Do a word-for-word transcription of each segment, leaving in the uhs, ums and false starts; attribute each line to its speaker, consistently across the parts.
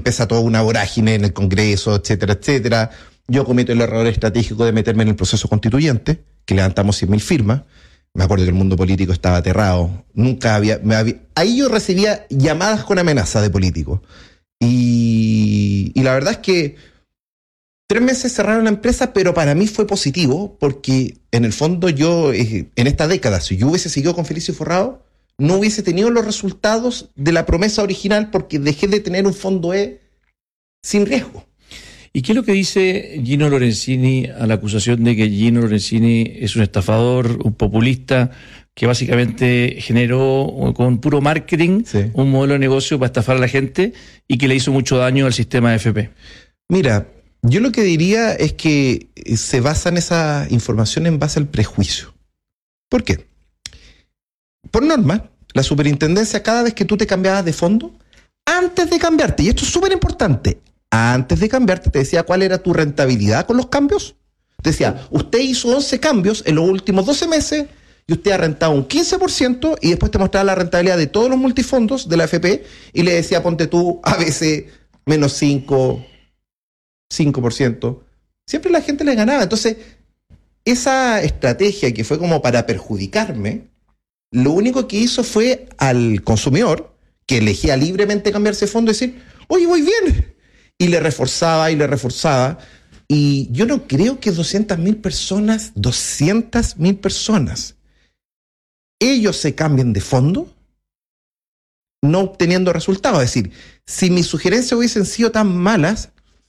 Speaker 1: empieza toda una vorágine en el Congreso, etcétera, etcétera. Yo cometo el error estratégico de meterme en el proceso constituyente, que levantamos cien mil firmas. Me acuerdo que el mundo político estaba aterrado. Nunca había, me había... Ahí yo recibía llamadas con amenaza de políticos. Y, y la verdad es que tres meses cerraron la empresa, pero para mí fue positivo, porque en el fondo yo, en esta década, si yo hubiese seguido con Felicio Forrado, no hubiese tenido los resultados de la promesa original, porque dejé de tener un fondo E sin riesgo.
Speaker 2: ¿Y qué es lo que dice Gino Lorenzini a la acusación de que Gino Lorenzini es un estafador, un populista, que básicamente generó con puro marketing sí. un modelo de negocio para estafar a la gente y que le hizo mucho daño al sistema de A F P?
Speaker 1: Mira, yo lo que diría es que se basa en esa información en base al prejuicio. ¿Por qué? Por norma, la superintendencia, cada vez que tú te cambiabas de fondo, antes de cambiarte, y esto es súper importante, antes de cambiarte te decía cuál era tu rentabilidad con los cambios. Te decía, usted hizo once cambios en los últimos doce meses y usted ha rentado un quince por ciento, y después te mostraba la rentabilidad de todos los multifondos de la A F P y le decía, ponte tú a veces menos cinco, cinco por ciento. Siempre la gente le ganaba. Entonces, esa estrategia que fue como para perjudicarme, lo único que hizo fue al consumidor, que elegía libremente cambiarse de fondo, decir, oye, voy bien. Y le reforzaba y le reforzaba. Y yo no creo que doscientas mil personas, doscientas mil personas, ellos se cambien de fondo no obteniendo resultados. Es decir, si mis sugerencias hubiesen sido tan malas,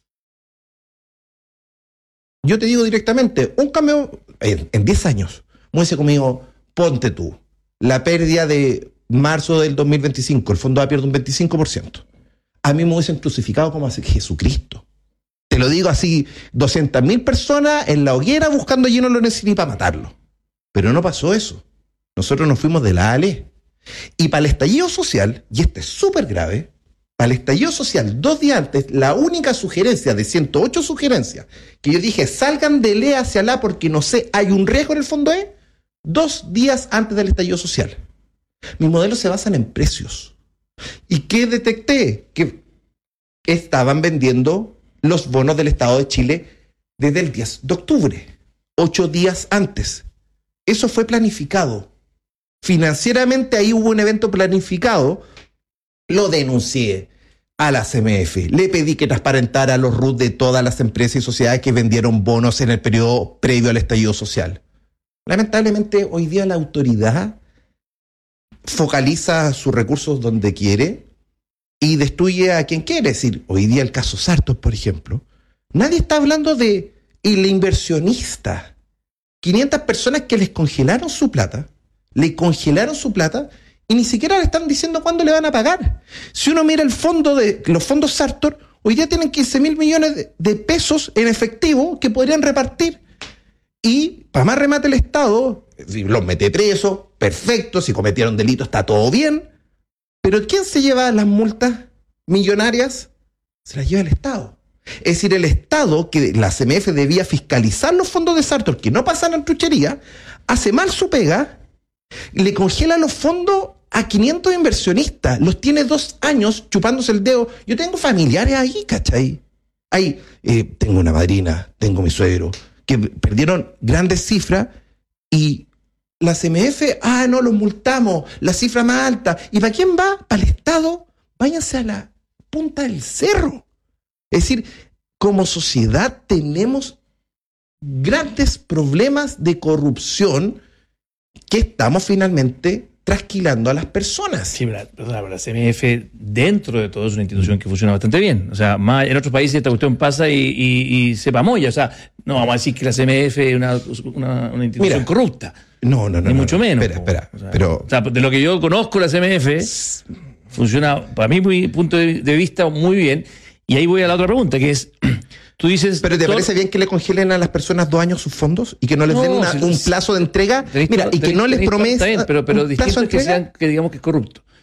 Speaker 1: yo te digo directamente, un cambio en, en diez años, me hubiese conmigo, ponte tú, la pérdida de marzo del dos mil veinticinco, el fondo va a perder un veinticinco por ciento. A mí me hubiesen crucificado como a Jesucristo. Te lo digo así, doscientas mil personas en la hoguera buscando a Gino Lorenzini para matarlo. Pero no pasó eso. Nosotros nos fuimos de la A a la E. Y para el estallido social, y esto es súper grave, para el estallido social, dos días antes, la única sugerencia de ciento ocho sugerencias que yo dije, salgan del E hacia la A porque no sé, hay un riesgo en el fondo E, dos días antes del estallido social. Mis modelos se basan en precios. ¿Y qué detecté? Que estaban vendiendo los bonos del Estado de Chile desde el diez de octubre, ocho días antes. Eso fue planificado. Financieramente ahí hubo un evento planificado. Lo denuncié a la C M F. Le pedí que transparentara los R U T de todas las empresas y sociedades que vendieron bonos en el periodo previo al estallido social. Lamentablemente, hoy día la autoridad focaliza sus recursos donde quiere y destruye a quien quiere. Es decir, hoy día el caso Sartor, por ejemplo, nadie está hablando de el inversionista. quinientas personas que les congelaron su plata, le congelaron su plata y ni siquiera le están diciendo cuándo le van a pagar. Si uno mira el fondo de los fondos Sartor, hoy día tienen quince mil millones de, de pesos en efectivo que podrían repartir. Y para más remate el Estado, los mete presos, perfecto, si cometieron delitos está todo bien, pero ¿quién se lleva las multas millonarias? Se las lleva el Estado. Es decir, el Estado, que la C M F debía fiscalizar los fondos de Sartor, que no pasaran truchería, hace mal su pega, le congela los fondos a quinientos inversionistas, los tiene dos años chupándose el dedo. Yo tengo familiares ahí, ¿cachai? Ahí, eh, tengo una madrina, tengo mi suegro, que perdieron grandes cifras y la C M F, ah, no, los multamos, la cifra más alta. ¿Y para quién va? Para el Estado. Váyanse a la punta del cerro. Es decir, como sociedad tenemos grandes problemas de corrupción que estamos finalmente trasquilando a las personas.
Speaker 2: Sí, pero, perdona, pero la C M F dentro de todo es una institución que funciona bastante bien. O sea, más, en otros países esta cuestión pasa y, y, y se pamoya. O sea, no vamos a decir que la C M F es una, una, una institución Mira, corrupta.
Speaker 1: No, no, no.
Speaker 2: Ni
Speaker 1: no,
Speaker 2: mucho
Speaker 1: no,
Speaker 2: menos.
Speaker 1: Espera, espera.
Speaker 2: O sea,
Speaker 1: pero...
Speaker 2: o sea, de lo que yo conozco la C M F, funciona, para mi punto de vista, muy bien. Y ahí voy a la otra pregunta, que es... Tú dices,
Speaker 1: ¿pero te todo... parece bien que le congelen a las personas dos años sus fondos y que no les no, den una, si un plazo de entrega?
Speaker 2: Tenés,
Speaker 1: Mira, y que no les prometa
Speaker 2: está bien, pero, pero distinto es que sean, que digamos que es corrupto.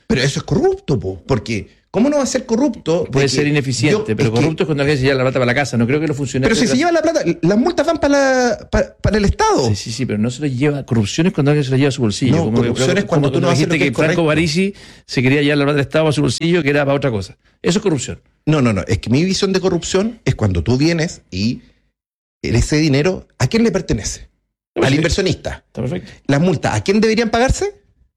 Speaker 1: Pero eso es corrupto, po, porque ¿cómo no va a ser corrupto?
Speaker 2: Puede ser ineficiente, yo, pero es corrupto que, es cuando alguien se lleva la plata para la casa. No creo que los funcionarios...
Speaker 1: Pero si se lleva la plata, las multas van para, la, para, para el Estado.
Speaker 2: Sí, sí, sí, pero no se lo lleva... Corrupción es cuando alguien se lo lleva a su bolsillo.
Speaker 1: No,
Speaker 2: como
Speaker 1: corrupción
Speaker 2: que,
Speaker 1: es cuando
Speaker 2: como
Speaker 1: tú no haces lo que,
Speaker 2: que
Speaker 1: es correcto.
Speaker 2: Franco Parisi se quería llevar la plata del Estado a su bolsillo, que era para otra cosa. Eso es corrupción.
Speaker 1: No, no, no. Es que mi visión de corrupción es cuando tú vienes y ese dinero, ¿a quién le pertenece?
Speaker 2: Pues
Speaker 1: al
Speaker 2: sí,
Speaker 1: inversionista.
Speaker 2: Está perfecto.
Speaker 1: Las multas, ¿a quién deberían pagarse?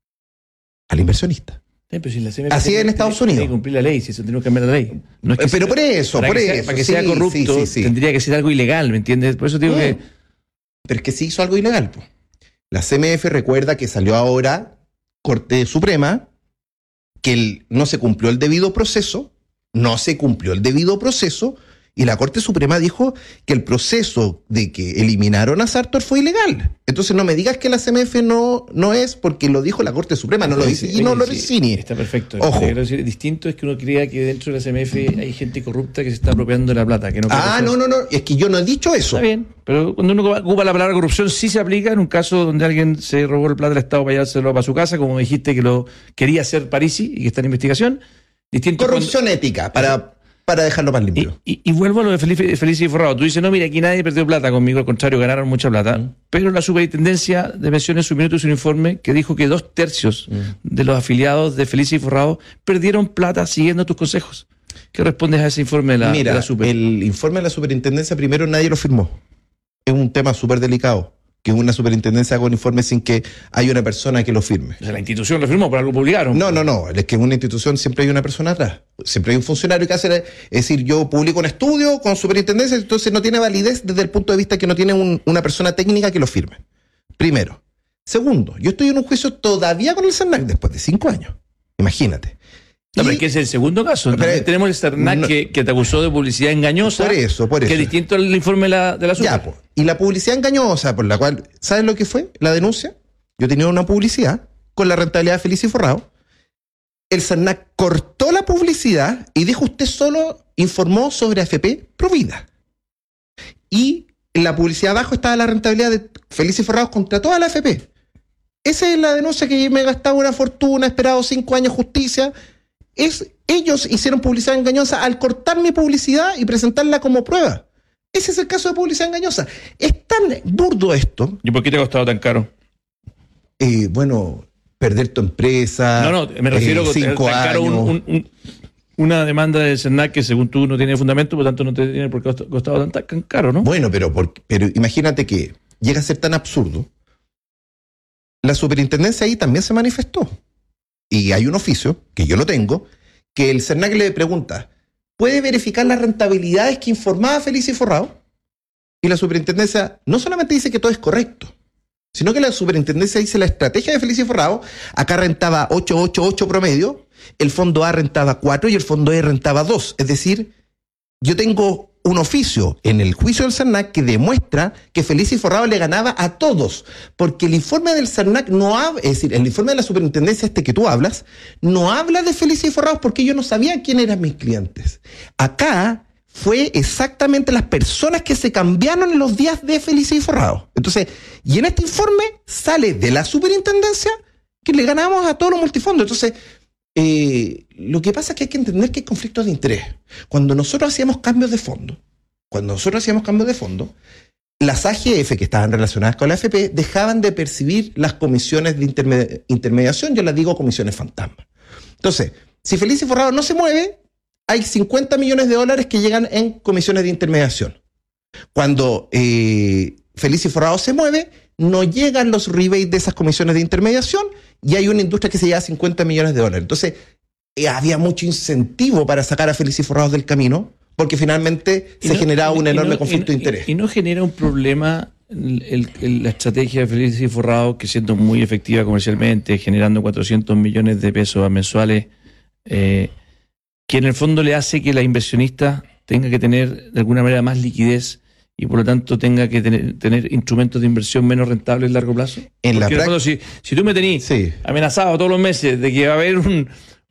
Speaker 1: Al inversionista.
Speaker 2: Sí, pero si la C M F
Speaker 1: Así
Speaker 2: tiene,
Speaker 1: en Estados
Speaker 2: tiene,
Speaker 1: Unidos.
Speaker 2: Tiene que cumplir la ley, si eso tenemos que cambiar la ley. No es que
Speaker 1: pero
Speaker 2: sea,
Speaker 1: por eso,
Speaker 2: para
Speaker 1: por
Speaker 2: que
Speaker 1: eso.
Speaker 2: Sea, para que
Speaker 1: sí,
Speaker 2: sea corrupto,
Speaker 1: sí, sí, sí.
Speaker 2: tendría que ser algo ilegal, ¿me entiendes? Por eso digo
Speaker 1: no,
Speaker 2: que...
Speaker 1: Pero es que se hizo algo ilegal. Po. La C M F recuerda que salió ahora Corte Suprema, que el, no se cumplió el debido proceso, no se cumplió el debido proceso, y la Corte Suprema dijo que el proceso de que eliminaron a Sartor fue ilegal. Entonces no me digas que la C M F no, no es, porque lo dijo la Corte Suprema, no lo dice Gino Lorenzini.
Speaker 2: Está perfecto.
Speaker 1: Ojo.
Speaker 2: Quiero decir, distinto es que uno crea que dentro de la C M F hay gente corrupta que se está apropiando de la plata. Que no
Speaker 1: ah, no, no, no, es que yo no he dicho eso.
Speaker 2: Está bien, pero cuando uno ocupa la palabra corrupción sí se aplica en un caso donde alguien se robó el plata del Estado para llevárselo para su casa, como me dijiste que lo quería hacer Parisi y que está en investigación. Distinto
Speaker 1: Corrupción cuando... ética, para... para dejarlo más limpio.
Speaker 2: Y, y, y vuelvo a lo de Felice, Felice y Forrado. Tú dices, no, mira, aquí nadie perdió plata conmigo, al contrario, ganaron mucha plata. Mm. Pero la Superintendencia de Pensiones subió un informe que dijo que dos tercios mm. de los afiliados de Felice y Forrado perdieron plata siguiendo tus consejos. ¿Qué respondes a ese informe de la,
Speaker 1: mira,
Speaker 2: de la Super?
Speaker 1: El informe de la Superintendencia, primero, nadie lo firmó. Es un tema súper delicado. Que una superintendencia haga un informe sin que haya una persona que lo firme.
Speaker 2: O sea, la institución lo firmó, por algo publicaron.
Speaker 1: No, no, no. Es que en una institución siempre hay una persona atrás. Siempre hay un funcionario que hace... Es decir, yo publico un estudio con superintendencia, entonces no tiene validez desde el punto de vista que no tiene un, una persona técnica que lo firme. Primero. Segundo, yo estoy en un juicio todavía con el CERNAC después de cinco años. Imagínate.
Speaker 2: No, y, pero es que es el segundo caso. Pero, tenemos el CERNAC no, que, que te acusó de publicidad engañosa.
Speaker 1: Por eso, por eso.
Speaker 2: Que es distinto al informe de la, de la Super.
Speaker 1: Ya, pues. Y la publicidad engañosa, por la cual, ¿sabes lo que fue? La denuncia. Yo tenía una publicidad con la rentabilidad de Felice y Forrado. El CERNAC cortó la publicidad y dijo, usted solo informó sobre A F P Provida. Y en la publicidad abajo estaba la rentabilidad de Felice y Forrado contra toda la A F P. Esa es la denuncia que me gastaba una fortuna, he esperado cinco años justicia. Es, ellos hicieron publicidad engañosa al cortar mi publicidad y presentarla como prueba. Ese es el caso de publicidad engañosa. Es tan burdo esto.
Speaker 2: ¿Y por qué te ha costado tan caro?
Speaker 1: Eh, bueno, perder tu empresa.
Speaker 2: No, no, me refiero
Speaker 1: eh,
Speaker 2: a
Speaker 1: cinco
Speaker 2: tan caro un, un, un, una demanda del CERNAC que según tú no tiene fundamento, por tanto no te tiene por qué costado tan, tan caro, ¿no?
Speaker 1: Bueno, pero, por, pero imagínate que llega a ser tan absurdo. La superintendencia ahí también se manifestó. Y hay un oficio, que yo lo tengo, que el CERNAC le pregunta, ¿puede verificar las rentabilidades que informaba Felice y Forrado? Y la superintendencia no solamente dice que todo es correcto, sino que la superintendencia dice la estrategia de Felice y Forrado, acá rentaba ocho ocho ocho promedio, el fondo A rentaba cuatro y el fondo E rentaba dos. Es decir, yo tengo un oficio en el juicio del CERNAC que demuestra que Felice y Forrado le ganaba a todos, porque el informe del CERNAC no habla, es decir, el informe de la superintendencia este que tú hablas, no habla de Felice y Forrado porque yo no sabía quién eran mis clientes. Acá fue exactamente las personas que se cambiaron en los días de Felice y Forrado. Entonces, y en este informe sale de la superintendencia que le ganamos a todos los multifondos. Entonces, Eh, lo que pasa es que hay que entender que hay conflictos de interés. Cuando nosotros hacíamos cambios de fondo, cuando nosotros hacíamos cambios de fondo, las A G F que estaban relacionadas con la A F P dejaban de percibir las comisiones de interme- intermediación, yo las digo comisiones fantasma. Entonces, si Felice y Forrado no se mueve, hay cincuenta millones de dólares que llegan en comisiones de intermediación. Cuando eh, Felice y Forrado se mueve, no llegan los rebates de esas comisiones de intermediación y hay una industria que se lleva cincuenta millones de dólares. Entonces, eh, había mucho incentivo para sacar a Felice y Forrado del camino, porque finalmente se no, generaba un enorme no, conflicto
Speaker 2: y,
Speaker 1: de interés.
Speaker 2: Y, y no genera un problema el, el, la estrategia de Felice y Forrado, que siendo muy efectiva comercialmente, generando cuatrocientos millones de pesos mensuales, eh, que en el fondo le hace que la inversionista tenga que tener de alguna manera más liquidez y por lo tanto tenga que tener, tener instrumentos de inversión menos rentables a largo plazo?
Speaker 1: En
Speaker 2: Porque
Speaker 1: la
Speaker 2: en el fondo, si, si tú me tenís sí. amenazado todos los meses de que va a haber un,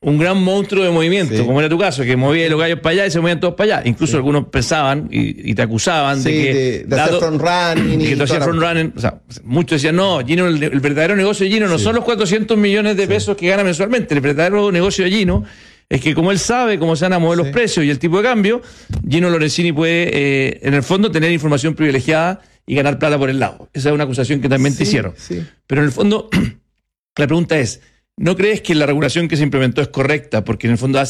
Speaker 2: un gran monstruo de movimiento, sí. como era tu caso, que movía los gallos para allá y se movían todos para allá. Incluso sí. algunos pensaban y, y te acusaban
Speaker 1: sí,
Speaker 2: de que...
Speaker 1: De, de dado, hacer front running.
Speaker 2: De que tú hacías front running. O sea, muchos decían, no, Gino, el, el verdadero negocio de Gino no sí. son los cuatrocientos millones de pesos sí. que gana mensualmente. El verdadero negocio de Gino es que como él sabe cómo se van a mover sí. los precios y el tipo de cambio, Gino Lorenzini puede, eh, en el fondo, tener información privilegiada y ganar plata por el lado. Esa es una acusación que también sí, te hicieron.
Speaker 1: Sí.
Speaker 2: Pero en el fondo, la pregunta es, ¿no crees que la regulación que se implementó es correcta? Porque en el fondo hace